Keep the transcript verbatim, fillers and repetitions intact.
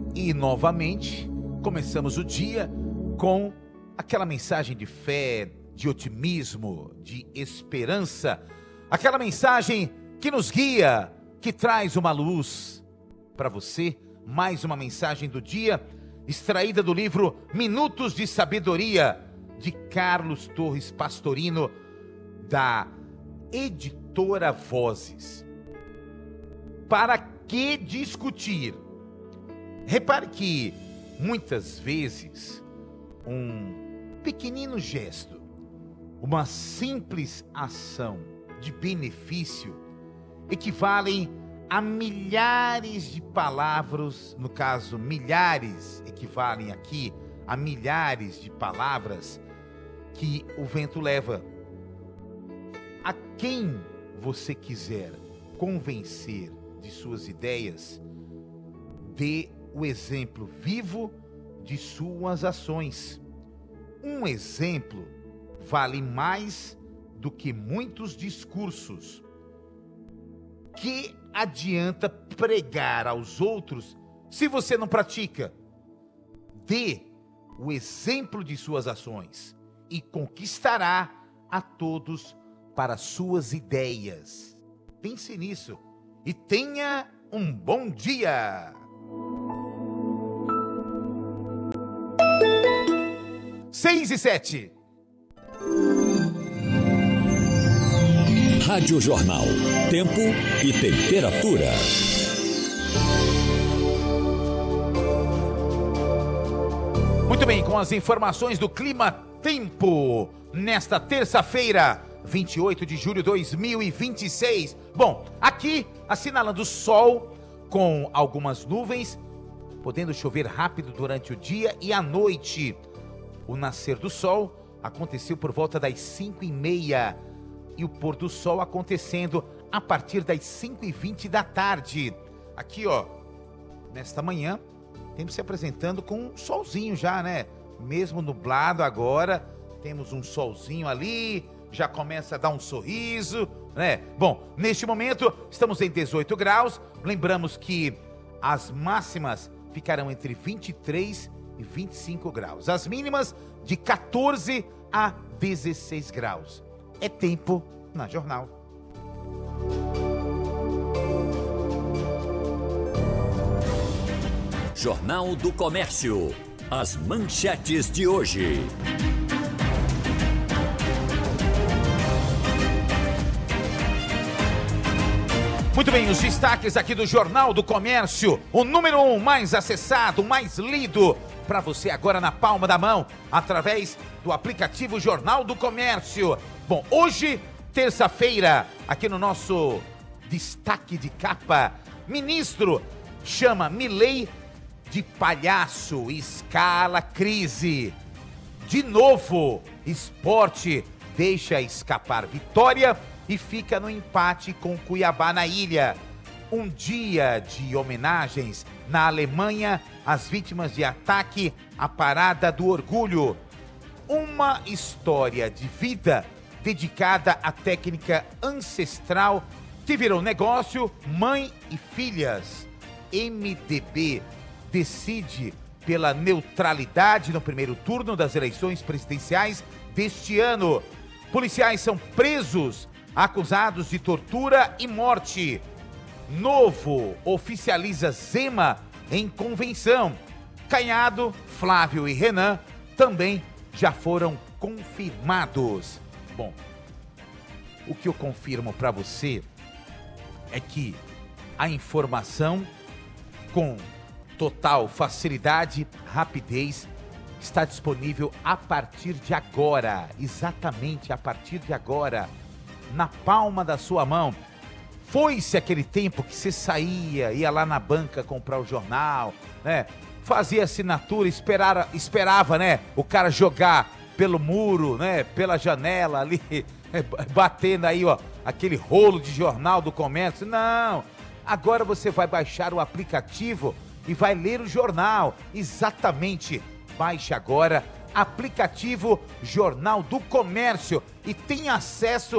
E novamente começamos o dia com aquela mensagem de fé, de otimismo, de esperança, aquela mensagem que nos guia, que traz uma luz para você. Mais uma mensagem do dia, extraída do livro Minutos de Sabedoria, de Carlos Torres Pastorino, da editora Vozes. Para que discutir? Repare que muitas vezes um pequenino gesto, uma simples ação de benefício equivalem a milhares de palavras, no caso, milhares equivalem aqui a milhares de palavras que o vento leva. A quem você quiser convencer de suas ideias, dê o exemplo vivo de suas ações. Um exemplo vale mais do que muitos discursos. Que adianta pregar aos outros se você não pratica? Dê o exemplo de suas ações e conquistará a todos para suas ideias. Pense nisso e tenha um bom dia! Seis e sete. Rádio Jornal. Tempo e temperatura. Muito bem, com as informações do Clima Tempo, nesta terça-feira, vinte e oito de julho de dois mil e vinte e seis. Bom, aqui assinalando sol com algumas nuvens, podendo chover rápido durante o dia e à noite. O nascer do sol aconteceu por volta das cinco e meia e o pôr do sol acontecendo a partir das cinco e vinte da tarde. Aqui, ó, nesta manhã, temos se apresentando com um solzinho já, né? Mesmo nublado agora, temos um solzinho ali, já começa a dar um sorriso, né? Bom, neste momento estamos em dezoito graus, lembramos que as máximas ficarão entre vinte e três e vinte e cinco graus, as mínimas de quatorze a dezesseis graus. É tempo na Jornal. Jornal do Comércio. As manchetes de hoje. Muito bem, os destaques aqui do Jornal do Comércio. O número um mais acessado, mais lido para você agora na palma da mão, através do aplicativo Jornal do Comércio. Bom, hoje, terça-feira, aqui no nosso destaque de capa, ministro chama Milei de palhaço, escala crise. De novo, esporte deixa escapar vitória e fica no empate com Cuiabá na ilha. Um dia de homenagens na Alemanha às vítimas de ataque à Parada do Orgulho. Uma história de vida dedicada à técnica ancestral que virou negócio, mãe e filhas. M D B decide pela neutralidade no primeiro turno das eleições presidenciais deste ano. Policiais são presos, acusados de tortura e morte. Novo oficializa Zema em convenção. Canhado, Flávio e Renan também já foram confirmados. Bom, o que eu confirmo para você é que a informação com total facilidade, rapidez, está disponível a partir de agora, exatamente a partir de agora, na palma da sua mão. Foi-se aquele tempo que você saía, ia lá na banca comprar o jornal, né? Fazia assinatura, esperara, esperava, né? O cara jogar pelo muro, né? Pela janela ali, batendo aí, ó, aquele rolo de Jornal do Comércio. Não, agora você vai baixar o aplicativo e vai ler o jornal. Exatamente, baixe agora aplicativo Jornal do Comércio e tenha acesso